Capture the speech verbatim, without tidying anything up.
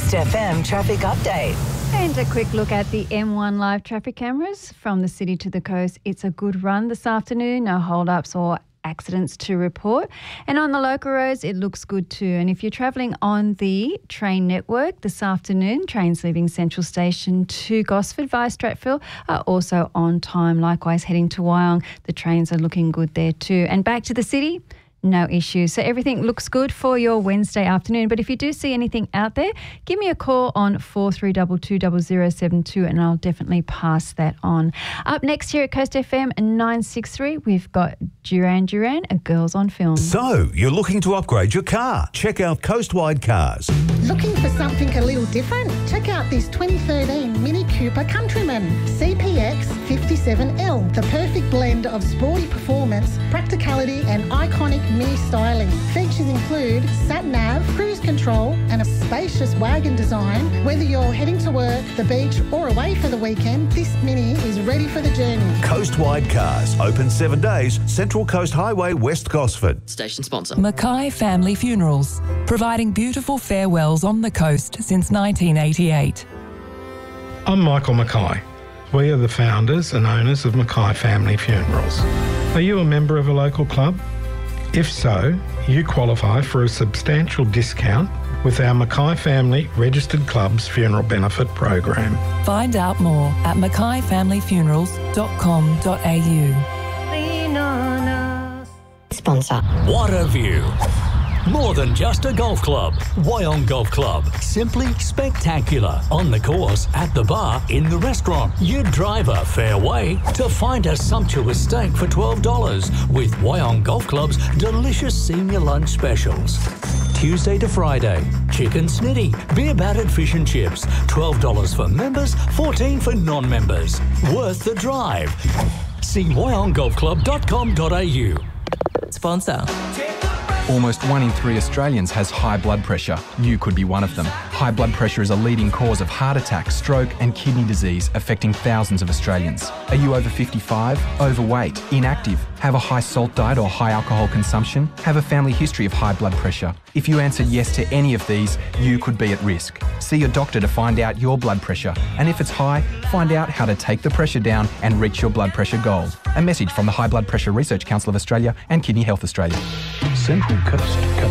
Coast F M traffic update. And a quick look at the M one live traffic cameras from the city to the coast. It's a good run this afternoon. No hold-ups or accidents to report. And on the local roads, it looks good too. And if you're travelling on the train network this afternoon, trains leaving Central Station to Gosford via Stratfield are also on time. Likewise, heading to Wyong, the trains are looking good there too. And back to the city, no issues. So everything looks good for your Wednesday afternoon. But if you do see anything out there, give me a call on four three two two, zero zero seven two and I'll definitely pass that on. Up next here at Coast F M nine sixty-three, we've got Duran Duran, a Girls on Film. So, you're looking to upgrade your car? Check out Coastwide Cars. Looking for something a little different? Check out this twenty thirteen Mini Cooper Countryman C P X fifty-seven L, the perfect blend of sporty performance, practicality and iconic mini styling. Features include sat-nav, cruise control and a spacious wagon design. Whether you're heading to work, the beach or away for the weekend, this Mini is ready for the journey. Coastwide Cars, open seven days, Central Coast Highway, West Gosford. Station sponsor. Mackay Family Funerals, providing beautiful farewells on the coast since nineteen eighty-eight. I'm Michael Mackay. We are the founders and owners of Mackay Family Funerals. Are you a member of a local club? If so, you qualify for a substantial discount with our Mackay Family Registered Clubs Funeral Benefit Program. Find out more at mackay family funerals dot com dot a u. Sponsor. What a view. More than just a golf club. Wyong Golf Club. Simply spectacular. On the course, at the bar, in the restaurant. You drive a fair way to find a sumptuous steak for twelve dollars with Wyong Golf Club's delicious senior lunch specials. Tuesday to Friday, chicken snitty, beer battered fish and chips. twelve dollars for members, fourteen dollars for non-members. Worth the drive. See wyong golf club dot com dot a u. Sponsor. Almost one in three Australians has high blood pressure. You could be one of them. High blood pressure is a leading cause of heart attack, stroke and kidney disease, affecting thousands of Australians. Are you over fifty-five, overweight, inactive, have a high salt diet or high alcohol consumption, have a family history of high blood pressure? If you answered yes to any of these, you could be at risk. See your doctor to find out your blood pressure. And if it's high, find out how to take the pressure down and reach your blood pressure goal. A message from the High Blood Pressure Research Council of Australia and Kidney Health Australia. Central Coast.